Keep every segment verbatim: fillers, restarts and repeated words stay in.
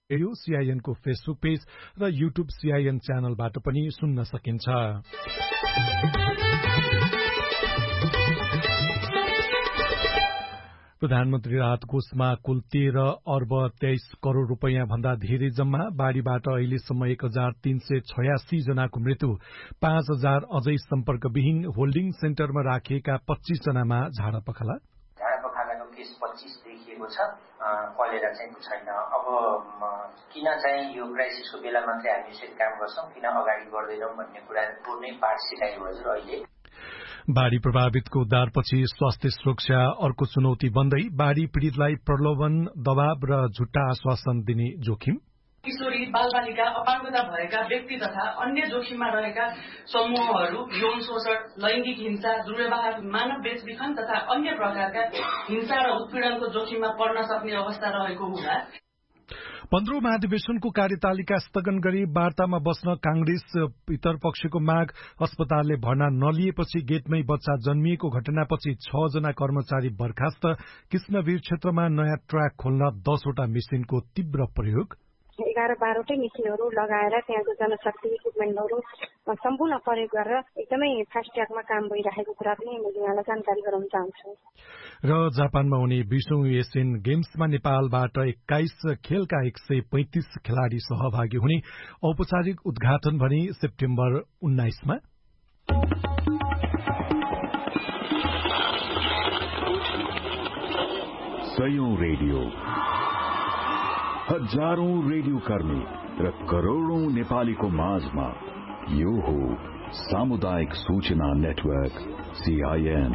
Radio CIN को Facebook page र YouTube CIN च्यानलबाट पनि सुन्न सकिन्छ। प्रधानमन्त्री राहत कोषमा कुल तेह्र अर्ब तेइस करोड़ रूपियाँ भन्दा धेरै जम्मा। बाढ़ीबाट अहिलेसम्म एक हजार तीन सय छयासी जनाको मृत्यु। पाँच हजार अझै सम्पर्कविहीन। होल्डिङ सेन्टरमा राखिएका पच्चीस जनामा झाडा पखाला। झाडा पखालाको केस पच्चीस देखिएको छ, कलेरा चाहिँ छैन। अब किन चाहिँ यो क्राइसिसको बेला मात्रै हामी यसरी काम गर्छौं, किन अगाडि बढ्दैनौं भन्ने कुराको नै पाठ सिकाइयो हजुर। अहिले बाढ़ी प्रभावितको उद्धारपछि स्वास्थ्य सुरक्षा अर्को चुनौती बन्दै। बाढ़ी पीड़ितलाई प्रलोभन, दबाव र झुट्टा आश्वासन दिने जोखिम। किशोरी, बालबालिका, अपाङ्गता भएका व्यक्ति तथा अन्य जोखिममा रहेका समूहहरू यौन शोषण, लैंगिक हिंसा, दुर्व्यवहार, मानव बेचबिखन तथा अन्य प्रकारका हिंसा र उत्पीडनको जोखिममा पर्न सक्ने अवस्था रहेको हुँदा पन्ध्रौं महाधिवेशनको कार्यतालिका स्थगन गरी वार्तामा बस्न कांग्रेस इतर पक्षको माग। अस्पतालले भर्ना नलिएपछि गेटमै बच्चा जन्मिएको घटनापछि छ जना कर्मचारी बर्खास्त। कृष्णवीर क्षेत्रमा नयाँ ट्र्याक खोल्न दसवटा मेसिनको तीव्र प्रयोग। एघार बाह्रवटै मेसिनहरू लगाएर त्यहाँको जनशक्ति इक्विपमेन्टहरू सम्पूर्ण प्रयोग गरेर एकदमै फास्ट ट्र्याकमा काम भइरहेको कुरा पनि मैले यहाँलाई जानकारी गराउन चाहन्छु। र जापानमा हुने बीसौं एसियन गेम्समा नेपालबाट एक्काइस खेलका एक सय पैंतिस खेलाड़ी सहभागी हुने। औपचारिक उद्घाटन भने सेप्टेम्बर उन्नाइसमा। सयौं रेडियो, हजारौं रेडियो कर्मी र करोड़ौं नेपालीको माझमा यो हो सामुदायिक सूचना नेटवर्क सीआईएन।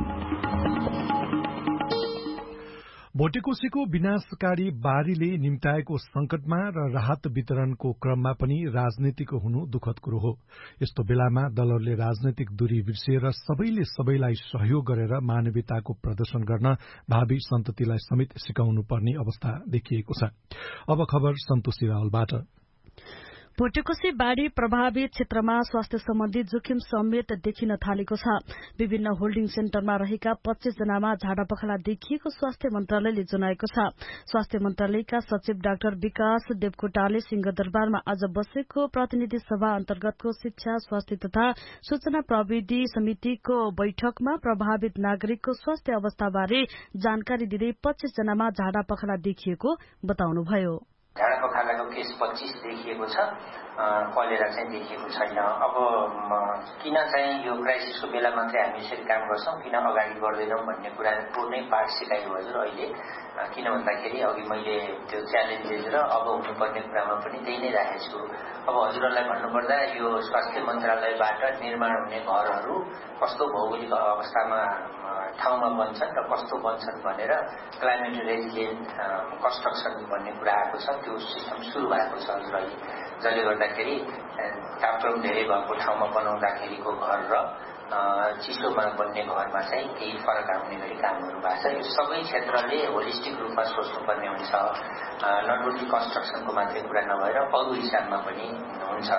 भोटेकोशीको विनाशकारी बाढ़ीले निम्ताएको संकटमा र राहत वितरणको क्रममा पनि राजनीतिको हुनु दुःखद कुरो हो। यस्तो बेलामा दलहरूले राजनैतिक दूरी बिर्सिएर सबैले सबैलाई सहयोग गरेर मानवीयताको प्रदर्शन गर्न भावी सन्ततिलाई समेत सिकाउनु पर्ने अवस्था देखिएको छ। अब खबर सन्तोषी रावलबाट। भोटेकोशी बाढ़ी प्रभावित क्षेत्रमा स्वास्थ्य सम्बन्धी जोखिम समेत देखिन थालेको छ। विभिन्न होल्डिङ सेन्टरमा रहेका पच्चीस जनामा झाडा पखाला देखिएको स्वास्थ्य मन्त्रालयले जनाएको छ। स्वास्थ्य मन्त्रालयका सचिव डाक्टर विकास देवकोटाले सिंहदरबारमा आज बसेको प्रतिनिधि सभा अन्तर्गतको शिक्षा, स्वास्थ्य तथा सूचना प्रविधि समितिको बैठकमा प्रभावित नागरिकको स्वास्थ्य अवस्थाबारे जानकारी दिँदै पच्चीस जनामा झाडा पखाला देखिएको बताउनुभयो। झाडा पखालाको केस पच्चीस देखिएको छ, कलेरा चाहिँ देखिएको छैन। अब किन चाहिँ यो क्राइसिसको बेला मात्रै हामी यसरी काम गर्छौं, किन अगाडि बढ्दैनौं भन्ने कुराको नै पाठ सिकाइयो हजुर। अहिले किन भन्दाखेरि अघि मैले त्यो च्यालेन्जेस र अब हुनुपर्ने कुरामा पनि त्यही नै राखेको छु। अब हजुरहरूलाई भन्नुपर्दा यो स्वास्थ्य मन्त्रालयबाट निर्माण हुने घरहरू कस्तो भौगोलिक अवस्थामा ठाउँमा बन्छन् र कस्तो बन्छन् भनेर क्लाइमेट रेजिलिएन्ट कन्स्ट्रक्सन भन्ने कुरा आएको छ। त्यो सिस्टम सुरु भएको छ हजुर अहिले, जसले गर्दाखेरि तापक्रम धेरै भएको ठाउँमा बनाउँदाखेरिको घर र चिसोमा बन्ने घरमा चाहिँ केही फरक आउने गरी कामहरू भएको छ। यो सबै क्षेत्रले होलिस्टिक रूपमा सोच्नुपर्ने हुन्छ, नट ओन्ली कन्स्ट्रक्सनको मात्रै कुरा नभएर अरू हिसाबमा पनि हुन्छ।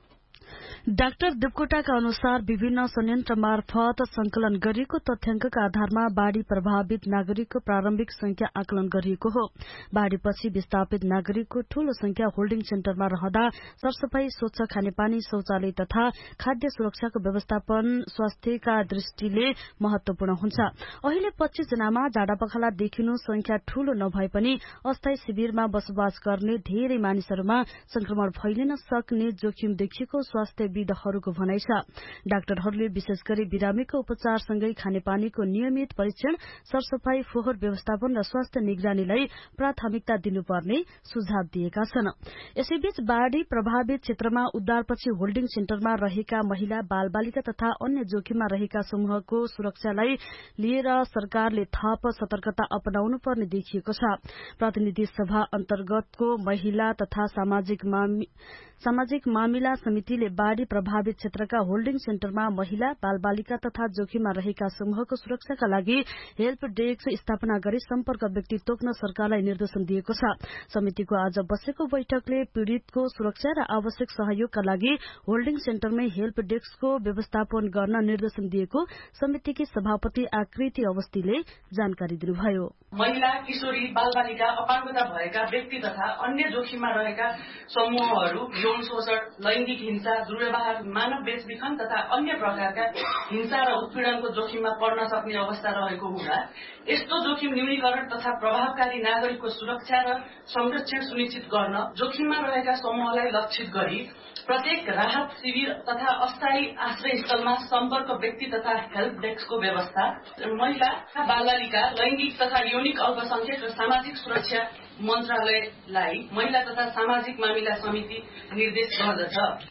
डाक्टर देवकोटाका अनुसार विभिन्न संयन्त्र मार्फत संकलन गरिएको तथ्याङ्कका आधारमा बाढ़ी प्रभावित नागरिकको प्रारम्भिक संख्या आकलन गरिएको हो। बाढ़ीपछि विस्थापित नागरिकको ठूलो संख्या होल्डिङ सेन्टरमा रहँदा सरसफाई, स्वच्छ खानेपानी, शौचालय तथा खाद्य सुरक्षाको व्यवस्थापन स्वास्थ्यका दृष्टिले महत्वपूर्ण हुन्छ। अहिले पच्चीस जनामा झाडा पखाला देखिनु संख्या ठूलो नभए पनि अस्थायी शिविरमा बसोबास गर्ने धेरै मानिसहरूमा संक्रमण फैलिन सक्ने जोखिम देखिएको स्वास्थ्य विदहरूको भनाइ छ। डाक्टरहरूले विशेष गरी बिरामीको उपचारसँगै खानेपानीको नियमित परीक्षण, सरसफाई, फोहोर व्यवस्थापन र स्वास्थ्य निगरानीलाई प्राथमिकता दिनुपर्ने सुझाव दिएका छन्। यसैबीच बाढ़ी प्रभावित क्षेत्रमा उद्धारपछि होल्डिङ सेन्टरमा रहेका महिला, बालबालिका तथा अन्य जोखिममा रहेका समूहको सुरक्षालाई लिएर सरकारले थप सतर्कता अपनाउनु पर्ने देखिएको छ। प्रतिनिधि सभा अन्तर्गतको महिला तथा सामाजिक सामाजिक मामिला समितिले बाढ़ी प्रभावित क्षेत्रका होल्डिङ सेन्टरमा महिला बालबालिका तथा जोखिममा रहेका समूहको सुरक्षाका लागि हेल्प डेस्क स्थापना गरी सम्पर्क व्यक्ति तोक्न सरकारलाई निर्देशन दिएको छ। समितिको आज बसेको बैठकले पीड़ितको सुरक्षा र आवश्यक सहयोगका लागि होल्डिङ सेन्टरमै हेल्प डेस्कको व्यवस्थापन गर्न निर्देशन दिएको समितिकी सभापति आकृति अवस्थीले जानकारी दिनुभयो। महिला, किशोरी, बालबालिका, अपाङ्गता भएका व्यक्ति तथा अन्य जोखिममा रहेका समूहहरू यौन शोषण, लैंगिक हिंसा, दुर्व्यवहार, मानव बेचबिखन तथा अन्य प्रकारका हिंसा र उत्पीड़नको जोखिममा पर्न सक्ने अवस्था रहेको हुँदा यस्तो जोखिम न्यूनीकरण तथा प्रभावकारी नागरिकको सुरक्षा र संरक्षण सुनिश्चित गर्न जोखिममा रहेका समूहलाई लक्षित गरी प्रत्येक राहत शिविर तथा अस्थायी आश्रय स्थलमा सम्पर्क व्यक्ति तथा हेल्प डेस्कको व्यवस्था, महिला, बालबालिका, लैंगिक तथा यौनिक अल्पसंख्यक र सामाजिक सुरक्षा मन्त्रालयलाई महिला तथा सामाजिक मामिला समिति निर्देश गर्दछ।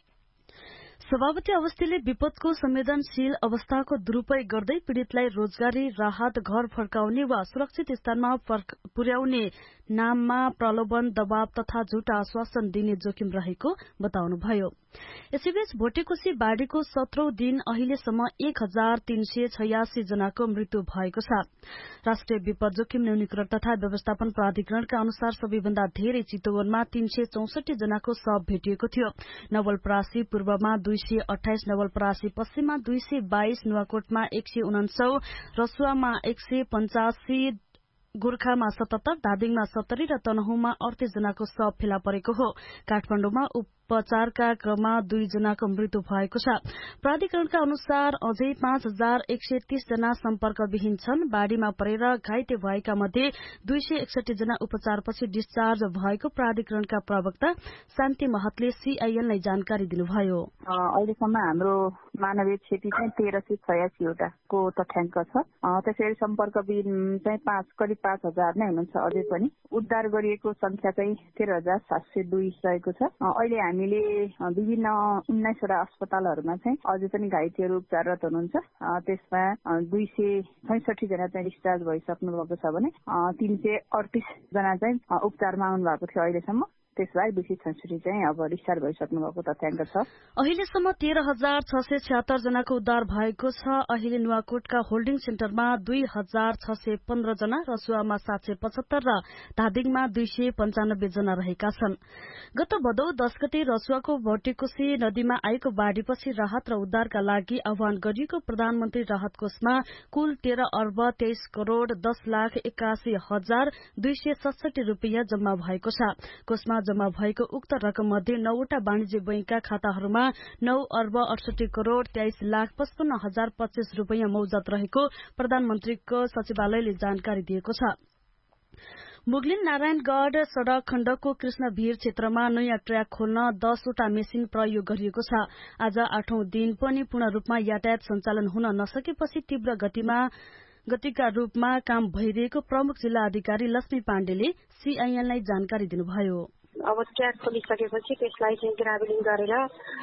सभापति अवस्थीले विपदको संवेदनशील अवस्थाको दुरूपयोग गर्दै पीड़ितलाई रोजगारी, राहत, घर फर्काउने वा सुरक्षित स्थानमा पुर्याउने नाममा प्रलोभन, दबाव तथा झुटा आश्वासन दिने जोखिम रहेको बताउनुभयो। यसैबीच भोटेकोशी बाढ़ीको सत्रौं दिन अहिलेसम्म एक हजार तीन सय छयासी जनाको मृत्यु भएको छ। राष्ट्रिय विपद जोखिम न्यूनीकरण तथा व्यवस्थापन प्राधिकरणका अनुसार सबैभन्दा धेरै चितवनमा तीन सय चौसठी जनाको शव भेटिएको थियो। नवलपरासी पूर्वमा दुई सय अठाइस, नवलपरासी पश्चिममा दुई सय बाइस, नुवाकोटमा एक सय उनान्सौ, रसुवामा एक सय पञ्चासी, गोर्खामा सतहत्तर, धादिङमा सत्तरी र तनहुमा अडतीस जनाको शव फेला परेको हो। काठमाडौँमा उपचारका क्रममा दुई जनाको मृत्यु भएको छ। प्राधिकरणका अनुसार अझै पाँच हजार एक सय तीस जना सम्पर्कविहीन छन्। बाढ़ीमा परेर घाइते भएका मध्ये दुई सय एकसठी जना उपचारपछि डिस्चार्ज भएको प्राधिकरणका प्रवक्ता शान्ति महतले सीआईएनलाई जानकारी दिनुभयो। अहिलेसम्म हाम्रो मानवीय क्षति चाहिँ तेह्र सय छयासीवटाको तथ्याङ्क छ। त्यसैले सम्पर्कविहीन चाहिँ पाँच करिब पाँच हजार नै हुनुहुन्छ। अझै पनि उद्धार गरिएको संख्या चाहिँ तेह्र हजार सात सय दुई रहेको छ। अहिले हामीले विभिन्न उन्नाइसवटा अस्पतालहरूमा चाहिँ अझै पनि घाइतेहरू उपचाररत हुनुहुन्छ। त्यसमा दुई सय छैसठी जना चाहिँ डिस्चार्ज भइसक्नु भएको छ भने तीन सय अडतिस जना चाहिँ उपचारमा आउनु भएको थियो अहिलेसम्म। त्यसबाहेक दुई सय छैसठी चाहिँ अब डिस्चार्ज भइसक्नु भएको तथ्याङ्क छ। अहिलेसम्म तेह्र हजार छ सय छ्यात्तर जनाको उद्धार भएको छ। अहिले नुवाकोटका होल्डिङ सेन्टरमा दुई हजार छ सय पन्ध्र जना, रसुवामा सात सय पचहत्तर र धादिङमा दुई सय पञ्चानब्बे जना रहेका छन्। गत भदौ दस गते रसुवाको भोटेकोशी नदीमा आएको बाढ़ीपछि राहत र उद्धारका लागि आह्वान गरिएको प्रधानमन्त्री राहत कोषमा कुल तेह्र अर्ब तेइस करोड़ दस लाख एकासी हजार दुई सय सडसठी रूपियाँ जम्मा भएको छ। कोषमा जम्मा भएको उक्त रकम मध्ये नौवटा वाणिज्य बैंकका खाताहरूमा नौ अर्ब अडसठी करोड़ तेइस लाख पचपन्न हजार पच्चीस रूपियाँ मौजत रहेको प्रधानमन्त्रीको सचिवालयले जानकारी दिएको छ। मुगलिन नारायणगढ़ सड़क खण्डको कृष्णभिर क्षेत्रमा नयाँ ट्र्याक खोल्न दसवटा मेसिन प्रयोग गरिएको छ। आज आठौं दिन पनि पूर्ण रूपमा यातायात सञ्चालन हुन नसकेपछि तीव्र गतिमा गतिका रूपमा काम भइरहेको प्रमुख जिल्ला अधिकारी लक्ष्मी पाण्डेले सीआईएनलाई जानकारी दिनुभयो। अब ट्र्याक खोलिसकेपछि त्यसलाई चाहिँ ग्राभलिङ गरेर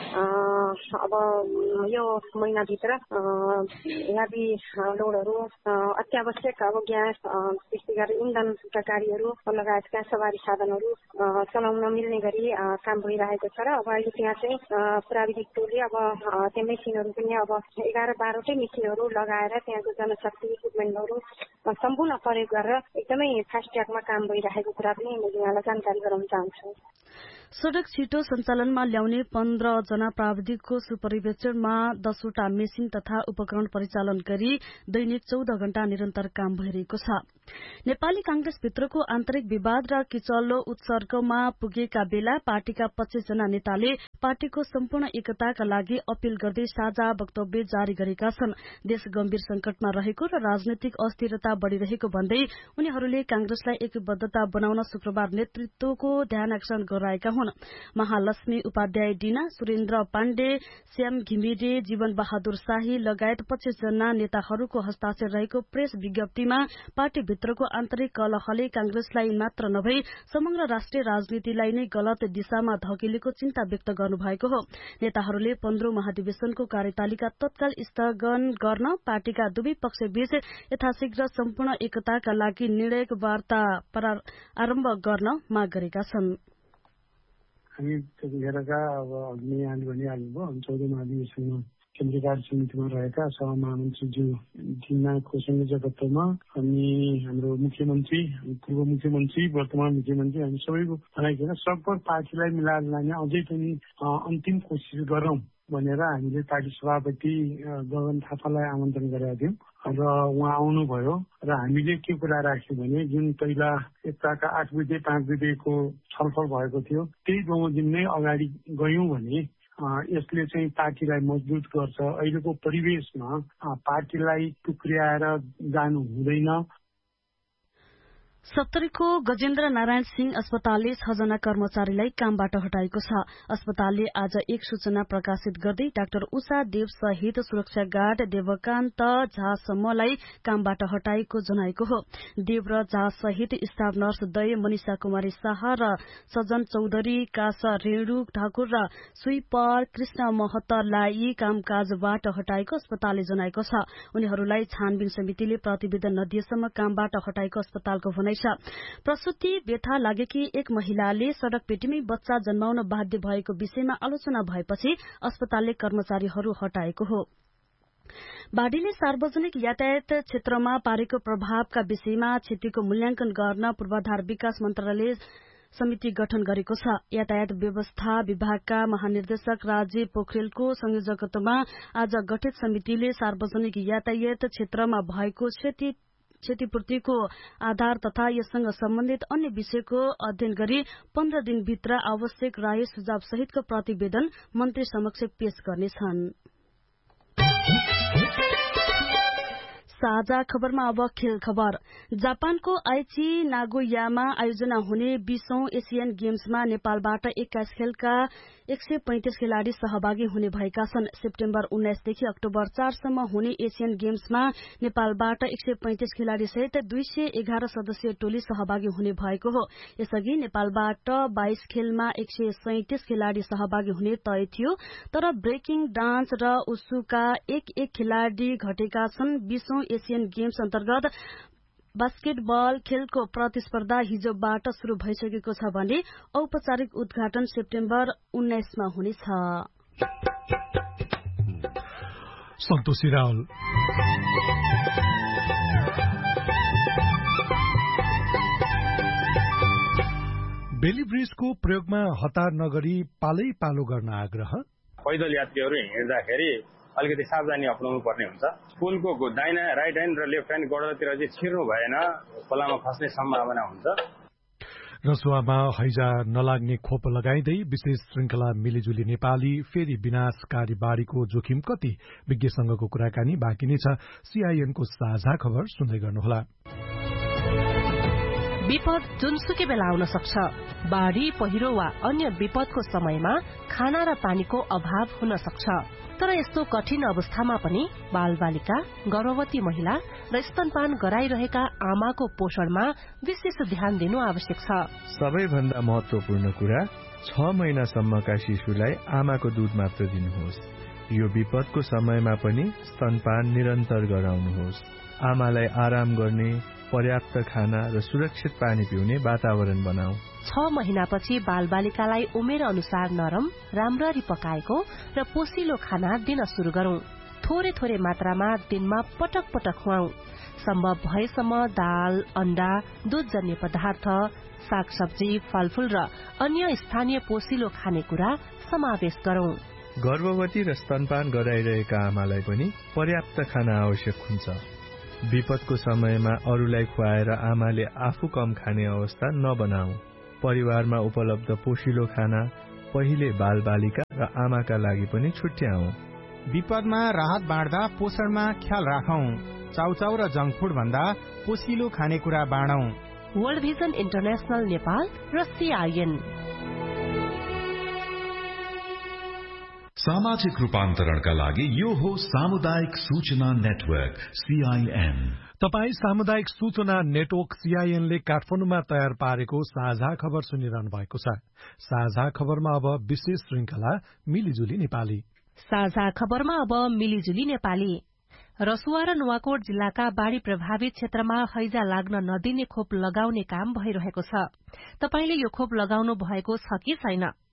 अब यो महिनाभित्र याबी लोडहरू, अत्यावश्यक अब ग्यास, त्यस्तै गरी इन्धनका गाडीहरू लगायतका सवारी साधनहरू चलाउन मिल्ने गरी काम भइरहेको छ र अब अहिले त्यहाँ चाहिँ प्राविधिक टोलले अब त्यो मेसिनहरू पनि अब एघार बाह्रवटै मेसिनहरू लगाएर त्यहाँको जनशक्ति इक्विपमेन्टहरू सम्पूर्ण प्रयोग गरेर एकदमै फास्ट ट्र्याकमा काम भइरहेको कुरा पनि मैले यहाँलाई जानकारी गराउन चाहन्छु। सड़क छिटो सञ्चालनमा ल्याउने पन्ध्र जना प्राविधिकको सुपरिवेक्षणमा दसवटा मेसिन तथा उपकरण परिचालन गरी दैनिक चौध घण्टा निरन्तर काम भइरहेको छ। नेपाली कांग्रेसभित्रको आन्तरिक विवाद र किचल्लो उत्सर्गमा पुगेका बेला पार्टीका पच्चीस जना नेताले पार्टीको सम्पूर्ण एकताका लागि अपील गर्दै साझा वक्तव्य जारी गरेका छन्। देश गम्भीर संकटमा रहेको र राजनैतिक अस्थिरता बढ़िरहेको भन्दै उनीहरूले कांग्रेसलाई एकबद्धता बनाउन शुक्रबार नेतृत्वको ध्यानाकर्षण गराएका हुन्। महालक्ष्मी उपाध्याय, डीना सुरेन्द्र पाण्डे, श्याम घिमिरे, जीवन बहादुर शाही लगायत पच्चीस जना नेताहरूको हस्ताक्षर रहेको प्रेस विज्ञप्तिमा पार्टीभित्रको आन्तरिक कलहले कांग्रेसलाई मात्र नभई समग्र राष्ट्रिय राजनीतिलाई नै गलत दिशामा धकेलेको चिन्ता व्यक्त गर्नुभएको हो। नेताहरूले पन्ध्रौं महाधिवेशनको कार्यतालिका तत्काल स्थगन गर्न पार्टीका दुवै पक्षबीच यथाशीघ्र सम्पूर्ण एकताका लागि निर्णायक वार्ता आरम्भ गर्न माग गरेका छन्। हामी त्यतिखेरका अब अघि यहाँले भनिहाल्नुभयो चौधौँ अधिवेशनमा केन्द्रीय कार्य समितिमा रहेका सहमहामन्त्रीज्यू जिम्माको संयोजकत्वमा अनि हाम्रो मुख्यमन्त्री पूर्व मुख्यमन्त्री वर्तमान मुख्यमन्त्री हामी सबैको भनाइकन सकभर पार्टीलाई मिलाएर लाने अझै पनि अन्तिम कोसिस गरौँ भनेर हामीले पार्टी सभापति गगन थापालाई आमन्त्रण गरेका थियौँ र उहाँ आउनुभयो र हामीले के कुरा राख्यौँ भने जुन पहिला एकताका आठ बुधे पाँच बुधेको छलफल भएको थियो त्यही बमोजिम नै अगाडि गयौँ भने यसले चाहिँ पार्टीलाई मजबुत गर्छ। अहिलेको परिवेशमा पार्टीलाई टुक्र्याएर जानु हुँदैन। सप्तरीको गजेन्द्र नारायण सिंह अस्पतालले छजना कर्मचारीलाई कामबाट हटाएको छ। अस्पतालले आज एक सूचना प्रकाशित गर्दै डाक्टर उषा देव सहित सुरक्षा गार्ड देवकान्त झा सम्मलाई कामबाट हटाएको जनाएको हो। देव र झा सहित स्टाफ नर्स दय मनिषा कुमारी शाह र सजन चौधरी कास रेणु ठाकुर र स्वीपर कृष्ण महतलाई कामकाजबाट हटाएको अस्पतालले जनाएको छ। उनीहरूलाई छानबिन समितिले प्रतिवेदन नदिएसम्म कामबाट हटाएको अस्पतालको भनाइ छ। प्रसूति व्यथा लागेकी एक महिलाले सड़क पेटीमै बच्चा जन्माउन बाध्य भएको विषयमा आलोचना भएपछि अस्पतालले कर्मचारीहरू हटाएको हो। बाढ़ीले सार्वजनिक यातायात क्षेत्रमा पारेको प्रभावका विषयमा क्षतिको मूल्याङ्कन गर्न पूर्वाधार विकास मन्त्रालयले समिति गठन गरेको छ। यातायात व्यवस्था विभागका महानिर्देशक राजीव पोखरेलको संयोजकत्वमा आज गठित समितिले सार्वजनिक यातायात क्षेत्रमा भएको क्षति क्षतिपूर्तिको आधार तथा यससँग सम्बन्धित अन्य विषयको अध्ययन गरी पन्ध्र दिनभित्र आवश्यक राय सुझाव सहितको प्रतिवेदन मन्त्री समक्ष पेश गर्नेछन्। साझा खबरमा अब खेल खबर। जापानको आइची नागोयामा आयोजना हुने बीसौं एसियन गेम्समा नेपालबाट एक्काइस खेलका एक सय पैंतिस खेलाड़ी सहभागी हुने भएका छन्। सेप्टेम्बर उन्नाइसदेखि अक्टोबर चारसम्म हुने एसियन गेम्समा नेपालबाट एक सय पैंतिस खेलाड़ी सहित दुई सय एघार सदस्यीय टोली सहभागी हुने भएको हो। यसअघि नेपालबाट बाइस खेलमा एक सय सैंतिस खेलाड़ी सहभागी हुने तय थियो, तर ब्रेकिङ डान्स र उसुका एक एक खेलाड़ी घटेका छन्। बीसौं एसियन गेम्स अन्तर्गत बास्केटबल खेलको प्रतिस्पर्धा हिजोबाट शुरू भइसकेको छ भने औपचारिक उद्घाटन सेप्टेम्बर उन्नाइसमा हुनेछ। सन्तोषी रावल बेली ब्रिजको प्रयोगमा हतार नगरी पालै पालो गर्न आग्रह। पैदल यात्रीहरू हिँड्दाखेरि अलिकति सावधानी अप्नाउनु पर्ने हुन्छ। पुलको दाहिना राइट ह्यान्ड र लेफ्ट ह्यान्ड गोडतिर चाहिँ छिर्नु भएन, खोलामा खस्ने सम्भावना हुन्छ। रसुवामा हैजा नलाग्ने खोप लगाइँदै विशेष श्रृंखला मिलिजुली नेपाली फेरि विनाशकारी बाढ़ीको जोखिम कति, विज्ञसँगको कुराकानी बाँकी नै छ। सीआईएनको साझा खबर सुन्दै गर्नुहोला। विपद जुनसुकै बेला आउन सक्छ। बाढ़ी, पहिरो वा अन्य विपदको समयमा खाना र पानीको अभाव हुन सक्छ। तर यस्तो कठिन अवस्थामा पनि बालबालिका, गर्भवती महिला र स्तनपान गराइरहेका आमाको पोषणमा विशेष ध्यान दिनु आवश्यक छ। सबैभन्दा महत्वपूर्ण कुरा, छ महिनासम्मका शिशुलाई आमाको दूध मात्र दिनुहोस्। यो विपदको समयमा पनि स्तनपान निरन्तर गराउनुहोस्। आमालाई आराम गर्ने, पर्याप्त खाना र सुरक्षित पानी पिउने वातावरण बनाऊ। छ महिनापछि बालबालिकालाई उमेर अनुसार नरम, राम्ररी पकाएको र पोसिलो खाना दिन शुरू गरौं। थोरै थोरै मात्रामा दिनमा पटक पटक खुवाऊ। सम्भव भएसम्म दाल, अण्डा, दूधजन्य पदार्थ, सागसब्जी, फलफूल र अन्य स्थानीय पोसिलो खानेकुरा समावेश गरौं। गर्भवती र स्तनपान गराइरहेका आमालाई पनि पर्याप्त खाना आवश्यक हुन्छ। विपदको समयमा अरूलाई खुवाएर आमाले आफू कम खाने अवस्था नबनाऊ। परिवारमा उपलब्ध पोषिलो खाना पहिले बालबालिका र आमाका लागि पनि छुट्याऊ। विपदमा राहत बाँड्दा पोषणमा ख्याल राखौं। चाउचाउ र जंक फूड भन्दा पोषिलो खानेकुरा बाँडौं। वर्ल्ड भिजन इन्टरनेशनल नेपाल र सीआईएन। सामाजिक रूपान्तरणका लागि यो हो सामुदायिक सूचना नेटवर्क सीआईएन। तपाई सामुदायिक सूचना नेटवर्क सीआईएनले काठमाडौँमा तयार पारेको साझा खबर सुनिरहनु भएको छ। साझा खबरमा अब विशेष श्रृंखला मिलिजुली नेपाली। साझा खबरमा अब मिलिजुली नेपाली। रसुवा र नुवाकोट जिल्लाका बाढ़ी प्रभावित क्षेत्रमा हैजा लाग्न नदिने खोप लगाउने काम भइरहेको छ। तपाईले यो खोप लगाउनु भएको छ कि छैन?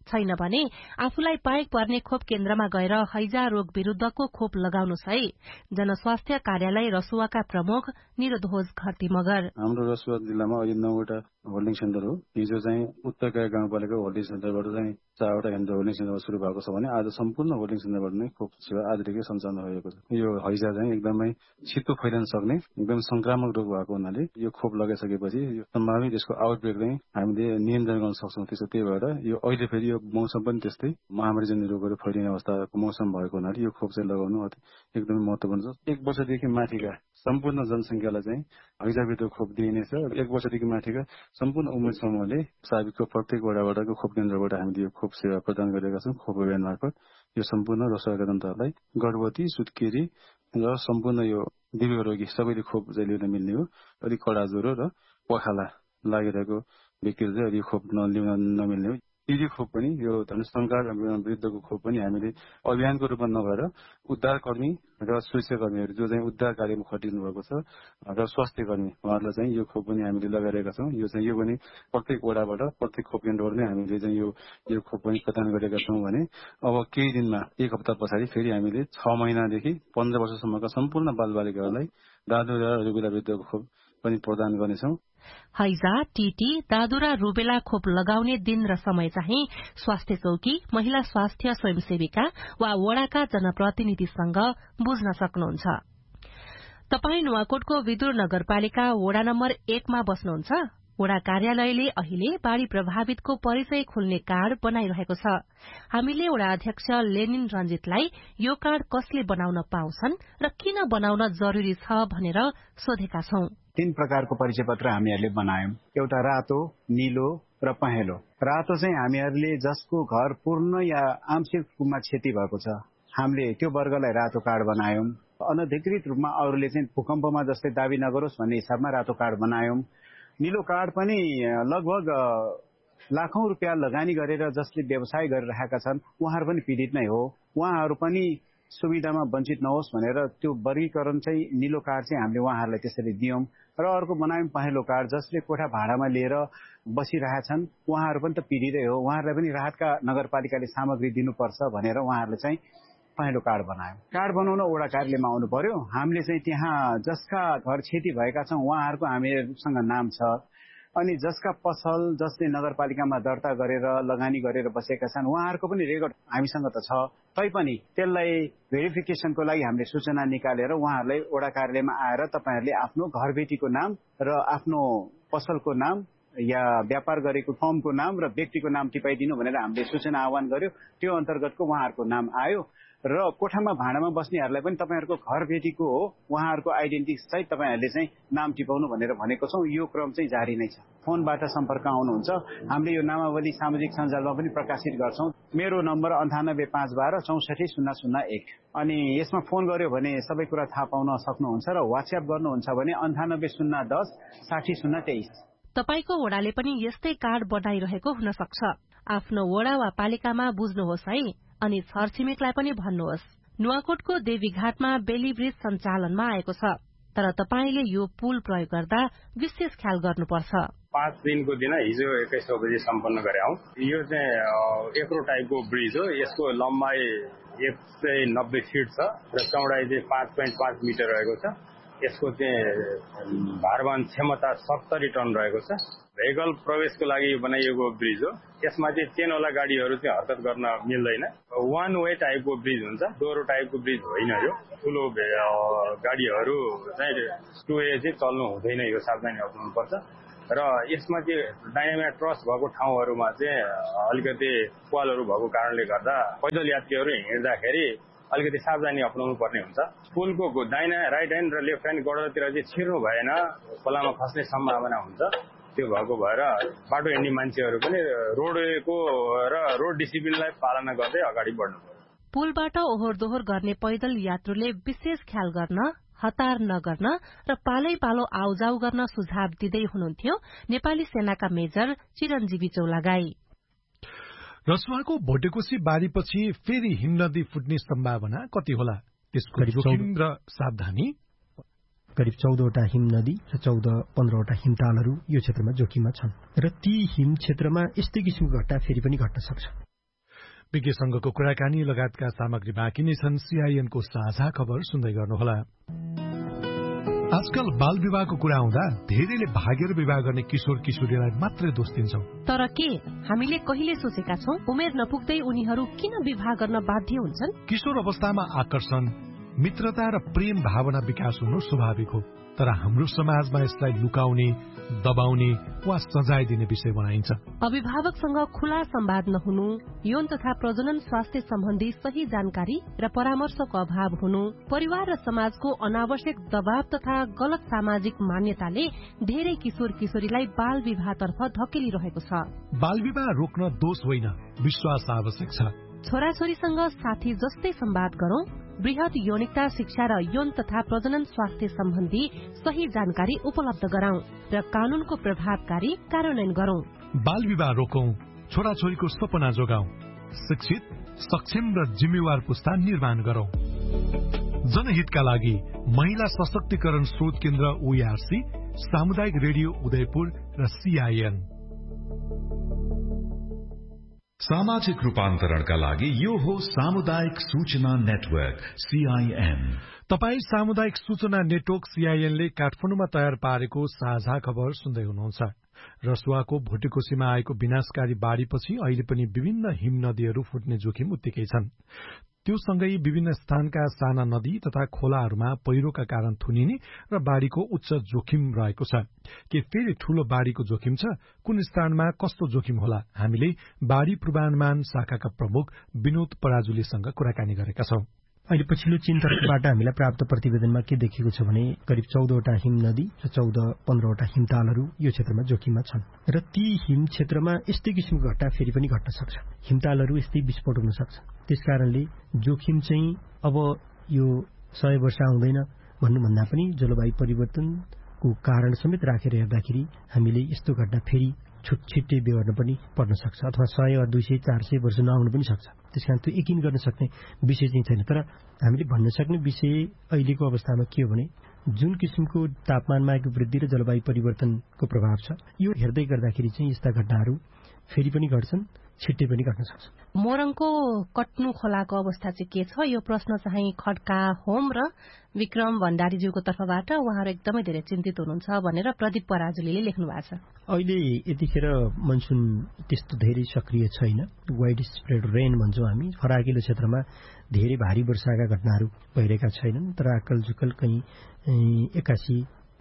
छैन भने आफूलाई पाएक पर्ने खोप केन्द्रमा गएर हैजा रोग विरूद्धको खोप लगाउनु सही। जनस्वास्थ्य कार्यालय रसुवाका प्रमुख निरोधोज घरती मगर हाम्रो रसुवा जिल्लामा अहिले नौवटा होल्डिङ सेन्टर हो। हिजो चाहिँ उत्तरकाया गाउँपालिका होल्डिङ सेन्टरबाट चाहिँ चारवटा केन्द्र होल्डिङ सेन्टरमा सुरु भएको छ भने आज सम्पूर्ण होल्डिङ सेन्टरबाट नै खोप सेवा आजदेखि सञ्चालन भएको छ। यो हैजा चाहिँ एकदमै छिटो फैलिन सक्ने एकदम संक्रामक रोग भएको हुनाले यो खोप लगाइसकेपछि यो सम्भावित यसको आउटब्रेक चाहिँ हामीले नियन्त्रण गर्न सक्छौँ। त्यसो त्यही भएर यो अहिले फेरि यो मौसम पनि त्यस्तै महामारीजन्य रोगहरू फैलिने अवस्थाको मौसम भएको हुनाले यो खोप चाहिँ लगाउनु एकदमै महत्त्वपूर्ण छ। एक वर्षदेखि माथिका सम्पूर्ण जनसङ्ख्यालाई चाहिँ हैजाविरुद्ध खोप दिइनेछ। एक वर्षदेखि माथिका सम्पूर्ण उमेर समूहले साबिकको प्रत्येक वडाबाटको खोप केन्द्रबाट हामीले यो खोप सेवा प्रदान गरेका छौँ। खोप अभियान मार्फत यो सम्पूर्ण रसुवाका जनतालाई गर्भवती, सुत्केरी र सम्पूर्ण यो दिव्य रोगी सबैले खोप चाहिँ लिन मिल्ने हो। अलिक कडा ज्वरो र पखाला लागिरहेको व्यक्तिहरू चाहिँ अलि खोप नलिन नमिल्ने हो। यी खोप पनि यो जनसङ्ख्या विरुद्धको खोप पनि हामीले अभियानको रूपमा नभएर उद्धारकर्मी र सुरक्षाकर्मीहरू जो चाहिँ उद्धार कार्यमा खटिनु भएको छ र स्वास्थ्य कर्मी उहाँहरूलाई चाहिँ यो खोप पनि हामीले लगाइरहेका छौँ। यो चाहिँ यो पनि प्रत्येक वडाबाट प्रत्येक खोप केन्द्रबाट नै हामीले चाहिँ यो यो खोप पनि प्रदान गरेका छौँ भने अब केही दिनमा एक हप्ता पछाडि फेरि हामीले छ महिनादेखि पन्ध्र वर्षसम्मका सम्पूर्ण बालबालिकाहरूलाई दादु र रुबेला विरुद्धको खोप पनि प्रदान गर्नेछौँ। हैजा, टीटी, दादुरा रुबेला खोप लगाउने दिन र समय चाहिँ स्वास्थ्य चौकी, महिला स्वास्थ्य स्वयंसेविका वा वडाका जनप्रतिनिधिसँग बुझ्न सक्नुहुन्छ। तपाई नुवाकोटको विदुर नगरपालिका वडा नम्बर एकमा बस्नुहुन्छ। वडा कार्यालयले अहिले बाढ़ी प्रभावितको परिचय खुल्ने कार्ड बनाइरहेको छ। हामीले वडा अध्यक्ष लेनिन रञ्जितलाई यो कार्ड कसले बनाउन पाउँछन् र किन बनाउन जरूरी छ भनेर सोधेका छौं। तीन प्रकारको परिचय पत्र हामीहरूले बनायौं। एउटा रातो, नीलो र पहेँलो। रातो चाहिँ हामीहरूले जसको घर पूर्ण या आंशिक रूपमा क्षति भएको छ हामीले त्यो वर्गलाई रातो कार्ड बनायौं। अनधिकृत रूपमा अरूले चाहिँ भूकम्पमा जस्तै दाबी नगरोस् भन्ने हिसाबमा रातो कार्ड बनायौं। नीलो कार्ड पनि लगभग लाखौं रुपियाँ लगानी गरेर जसले व्यवसाय गरिरहेका छन् उहाँहरू पनि पीडित नै हो। उहाँहरू पनि सुविधामा वञ्चित नहोस् भनेर त्यो वर्गीकरण चाहिँ नीलो कार्ड चाहिँ हामीले उहाँहरूलाई त्यसरी दियौं। र अर्को बनायौं पहेँलो कार्ड जसले कोठा भाडामा लिएर बसिरहेछन् उहाँहरू पनि त पीडितै हो। उहाँहरूलाई पनि राहतका नगरपालिकाले सामग्री दिनुपर्छ भनेर उहाँहरूले चाहिँ पहेँलो कार्ड बनायौं। कार्ड बनाउन वडा कार्यालयमा आउनु पर्यो। हामीले चाहिँ त्यहाँ जसका घर क्षति भएका छन् उहाँहरूको हामीसँग नाम छ। अनि जसका पसल जसले नगरपालिकामा दर्ता गरेर लगानी गरेर बसेका छन् उहाँहरूको पनि रेकर्ड हामीसँग त छ। तैपनि त्यसलाई भेरिफिकेसनको लागि हामीले सूचना निकालेर उहाँहरूलाई वडा कार्यालयमा आएर तपाईहरूले आफ्नो घरबेटीको नाम र आफ्नो पसलको नाम या व्यापार गरेको फर्मको नाम र व्यक्तिको नाम टिपाइदिनु भनेर हामीले सूचना आह्वान गर्यो। त्यो अन्तर्गतको उहाँहरूको नाम आयो र कोठामा भाडामा बस्नेहरूलाई पनि तपाईहरूको घरबेटीको हो उहाँहरूको आइडेन्टिटी सहित तपाईहरूले चाहिँ नाम टिपाउनु भनेर भनेको छौं। यो क्रम चाहिँ जारी नै छ। फोनबाट सम्पर्क आउनुहुन्छ। हामीले यो नामावली सामाजिक सञ्जालमा पनि प्रकाशित गर्छौं। मेरो नम्बर अन्ठानब्बे पाँच बाह्र चौसठी शून्य शून्य एक। अनि यसमा फोन गर्यो भने सबै कुरा थाहा पाउन सक्नुहुन्छ र व्हाट्सएप गर्नुहुन्छ भने अन्ठानब्बे शून्य दस साठी शून्य तेइस। तपाईको वडाले पनि यस्तै कार्ड बनाइरहेको हुन सक्छ। आफ्नो वडा वा पालिकामा बुझ्नुहोस् है। अनि छरछिमेकलाई पनि भन्नुहोस्। नुवाकोटको देवीघाटमा बेली ब्रिज सञ्चालनमा आएको छ तर तपाईले यो पुल प्रयोग गर्दा विशेष ख्याल गर्नुपर्छ। पाँच दिनको दिन हिजो एक्काइस बजे सम्पन्न गरे हौ। यो चाहिँ एक्रो टाइपको ब्रिज हो। यसको लम्बाइ एक सय नब्बे फिट छ र चौडाइ चाहिँ पाँच पोइन्ट पाँच मिटर रहेको छ। यसको चाहिँ भारवहन क्षमता सत्तरी टन रहेको छ। भेहिकल प्रवेशको लागि बनाइएको ब्रिज हो। यसमा चाहिँ चेनवाला गाडीहरू चाहिँ हरकत गर्न मिल्दैन। वान वे टाइपको ब्रिज हुन्छ, दोहोरो टाइपको ब्रिज होइन। यो ठुलो गाडीहरू चाहिँ टु वे चाहिँ चल्नु हुँदैन। यो सावधानी अप्नाउनुपर्छ। र यसमा चाहिँ डाइनामिक ट्रस भएको ठाउँहरूमा चाहिँ अलिकति पालहरू भएको कारणले गर्दा पैदल यात्रीहरू हिँड्दाखेरि अलिकति सावधानी अप्नाउनु पर्ने हुन्छ। पुलको दाहिना राइट ह्यान्ड र लेफ्ट ह्यान्ड गडरतिर चाहिँ छिर्नु भएन, खोलामा खस्ने सम्भावना हुन्छ। त्यो भएको भएर बाटो हिँड्ने मान्छेहरू पनि रोडको र रोड डिसिप्लिनलाई पालना गर्दै अगाडि बढ्नु पर्छ। पुलबाट ओहोर दोहोर गर्ने पैदल यात्रुले विशेष ख्याल गर्न, हतार नगर्न र पालै पालो आउजाउ गर्न सुझाव दिँदै हुनुहुन्थ्यो नेपाली सेनाका मेजर चिरञ्जीवी चौलागाई। रसुवाको भोटेकोशी बारीपछि फेरि हिमनदी फुट्ने सम्भावना कति होला? त्यसको जोखिम र सावधानी? करिब चौधवटा हिमनदी र चौध पन्ध्रवटा हिमतालहरू यो क्षेत्रमा जोखिममा छन् र ती हिम क्षेत्रमा यस्तै किसिमको घटना फेरि पनि घट्न सक्छ। विज्ञसँगको कुराकानी लगायतका सामग्री बाँकी नै छन्। सीआईएनको साझा खबर सुन्दै गर्नुहोला। आजकल बाल विवाहको कुरा आउँदा धेरैले भागेर विवाह गर्ने किशोर किशोरीलाई मात्रै दोष दिन्छौं। तर के हामीले कहिले सोचेका छौं उमेर नपुग्दै उनीहरू किन विवाह गर्न बाध्य हुन्छन्? किशोर अवस्थामा आकर्षण, मित्रता र प्रेम भावना विकास हुनु स्वाभाविक हो, तर हाम्रो समाजमा यसलाई लुकाउने, दबाउने वा सजाय दिने विषय बनाइन्छ। अभिभावकसँग खुला संवाद नहुनु, यौन तथा प्रजनन स्वास्थ्य सम्बन्धी सही जानकारी र परामर्शको अभाव हुनु, परिवार र समाजको अनावश्यक दबाव तथा गलत सामाजिक मान्यताले धेरै किशोर किशोरीलाई बाल विवाहतर्फ धकेलिरहेको छ। बाल विवाह रोक्न दोष होइन, विश्वास आवश्यक छ। छोराछोरीसँग साथी जस्तै संवाद गरौं, वृहत यौनिकता शिक्षा र यौन तथा प्रजनन स्वास्थ्य सम्बन्धी सही जानकारी उपलब्ध गराउँ र कानूनको प्रभावकारी कार्यान्वयन गरौं। बाल विवाह रोकौं, छोराछोरीको सपना जोगाउँ, शिक्षित, सक्षम र जिम्मेवार पुस्ता निर्माण गरौं। जनहितका लागि महिला सशक्तिकरण स्रोत केन्द्र ओईआरसी, सामुदायिक रेडियो उदयपुर र सीआईएन। सामाजिक रूपान्तरणका लागि यो हो सामुदायिक सूचना नेटवर्क सीआईएन। तपाई सामुदायिक सूचना नेटवर्क सीआईएनले काठमाडौँमा तयार पारेको साझा खबर सुन्दै हुनुहुन्छ। रसुवाको भोटेकोसीमा आएको विनाशकारी बाढ़ीपछि अहिले पनि विभिन्न हिम नदीहरू फुट्ने जोखिम उत्तिकै छन्। त्यो सँगै विभिन्न स्थानका साना नदी तथा खोलाहरूमा पहिरोका कारण थुनिने र बाढ़ीको उच्च जोखिम रहेको छ। के फेरि ठूलो बाढ़ीको जोखिम छ? कुन स्थानमा कस्तो जोखिम होला? हामीले बाढ़ी पूर्वानुमान शाखाका प्रमुख विनोद पराजुलीसँग कुराकानी गरेका छौं। अहिले पछिल्लो चीन तर्फबाट हामीलाई प्राप्त प्रतिवेदनमा के देखिएको छ भने करिब चौधवटा हिम नदी र चौध पन्ध्रवटा हिमतालहरू यो क्षेत्रमा जोखिममा छन् र ती हिम क्षेत्रमा यस्तै किसिमको घटना फेरि पनि घट्न सक्छ। हिमतालहरू यस्तै विस्फोट हुन सक्छ। त्यसकारणले जोखिम चाहिँ अब यो सय वर्ष आउँदैन भन्नुभन्दा पनि जलवायु परिवर्तनको कारण समेत राखेर हेर्दाखेरि हामीले यस्तो घटना फेरि छुटछिट्टै बेहोर्न पनि पर्न सक्छ, अथवा सय दुई सय चार सय वर्ष नआउनु पनि सक्छ। त्यसकारण त्यो यकिन गर्न सक्ने विषय चाहिँ छैन। तर हामीले भन्न सक्ने विषय अहिलेको अवस्थामा के हो भने जुन किसिमको तापमानमा आएको वृद्धि र जलवायु परिवर्तनको प्रभाव छ, यो हेर्दै गर्दाखेरि चाहिँ यस्ता घटनाहरू फेरि पनि घट्छन्, छिट्टै पनि घट्न सक्छ। मोरङको कट्नु खोलाको अवस्था चाहिँ के छ? यो प्रश्न चाहिँ खड्का होम र विक्रम भण्डारीज्यूको तर्फबाट उहाँहरू एकदमै धेरै चिन्तित हुनुहुन्छ भनेर प्रदीप पराजुलीले लेख्नु भएको छ। अहिले यतिखेर मनसुन त्यस्तो धेरै सक्रिय छैन। वाइड स्प्रेड रेन भन्छौँ हामी। फराकिलो क्षेत्रमा धेरै भारी वर्षाका घटनाहरू भइरहेका छैनन्, तर आकल झुकल कहीँ एक्कासी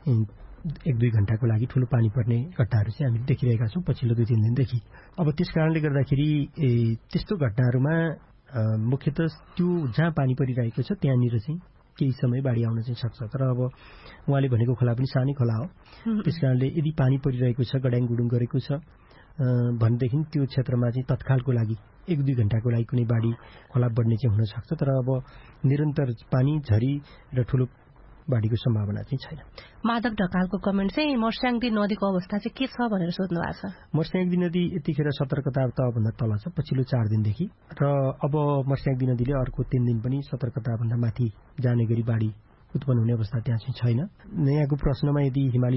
एक दुई घण्टाको लागि ठूलो पानी पर्ने घटनाहरू चाहिँ हामीले देखिरहेका छौँ पछिल्लो दुई तीन दिनदेखि। अब त्यस कारणले गर्दाखेरि त्यस्तो घटनाहरूमा मुख्यतः त्यो जहाँ पानी परिरहेको छ त्यहाँनिर चाहिँ केही समय बाढी आउन चाहिँ सक्छ। तर अब उहाँले भनेको खोला पनि सानै खोला हो, त्यस कारणले यदि पानी परिरहेको छ, गड्याङ गुडुङ गरेको छ भनेदेखि त्यो क्षेत्रमा चाहिँ तत्कालको लागि एक दुई घण्टाको लागि कुनै बाढी खोला बढ्ने चाहिँ हुन सक्छ। तर अब निरन्तर पानी झरी र ठूलो बाढीको सम्भावना चाहिँ छैन। माधव ढकालको कमेन्ट चाहिँ मर्स्याङदी नदीको अवस्था चाहिँ के छ भनेर सोध्नु भएको छ। मर्स्याङदी नदी यतिखेर सतर्कता तहभन्दा तल छ पछिल्लो चार दिनदेखि, र अब मर्स्याङदी नदीले अर्को तीन दिन पनि सतर्कताभन्दा माथि जाने गरी बाढी उत्पन्न हुने अवस्था त्यहाँ चाहिँ छैन। यहाँको प्रश्नमा यदि हिमाली